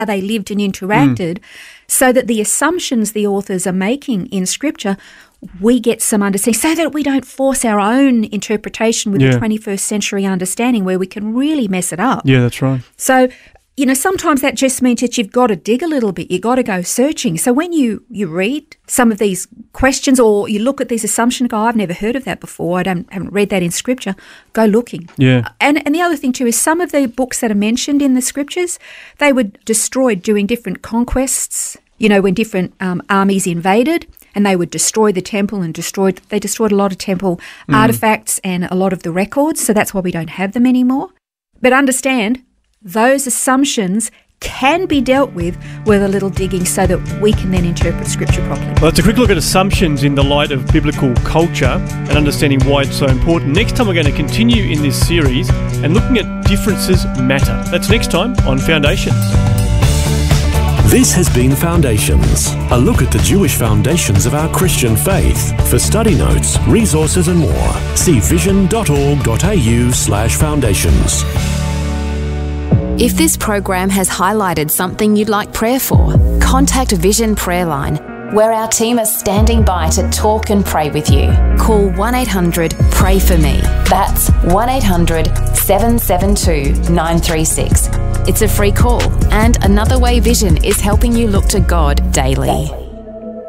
how they lived and interacted, so that the assumptions the authors are making in Scripture, we get some understanding, so that we don't force our own interpretation with the 21st century understanding where we can really mess it up. Yeah, that's right. So, you know, sometimes that just means that you've got to dig a little bit. You've got to go searching. So when you read some of these questions or you look at these assumptions, go, I've never heard of that before. I haven't read that in Scripture. Go looking. Yeah. And the other thing too is some of the books that are mentioned in the Scriptures, they were destroyed during different conquests, you know, when different armies invaded. And they would destroy the temple and they destroyed a lot of temple artifacts and a lot of the records. So that's why we don't have them anymore. But understand, those assumptions can be dealt with a little digging so that we can then interpret Scripture properly. Well, that's a quick look at assumptions in the light of biblical culture and understanding why it's so important. Next time we're going to continue in this series and looking at differences matter. That's next time on Foundations. This has been Foundations, a look at the Jewish foundations of our Christian faith. For study notes, resources and more, see vision.org.au/foundations. If this program has highlighted something you'd like prayer for, contact Vision Prayer Line, where our team are standing by to talk and pray with you. Call 1-800-PRAY-FOR-ME. That's 1-800-772-936. It's a free call, and Another Way Vision is helping you look to God daily.